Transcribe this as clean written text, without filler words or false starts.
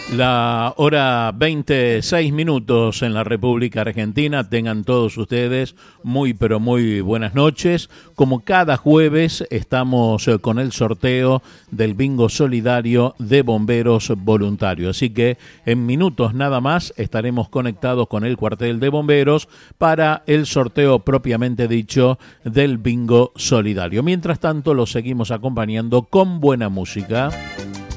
La hora 26 minutos en la República Argentina. Tengan todos ustedes muy pero muy buenas noches. Como cada jueves estamos con el sorteo del bingo solidario de bomberos voluntarios. Así que en minutos nada más estaremos conectados con el cuartel de bomberos para el sorteo propiamente dicho del bingo solidario. Mientras tanto lo seguimos acompañando con buena música.